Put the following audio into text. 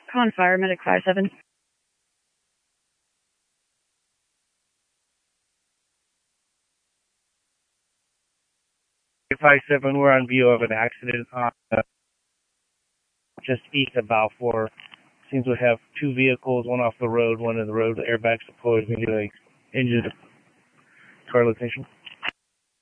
Come on, fire medic 5-7. 5-7, we're on view of an accident on just east of Balfour. Seems we have two vehicles, one off the road, one in the road. The airbags deployed. We need an engine car location.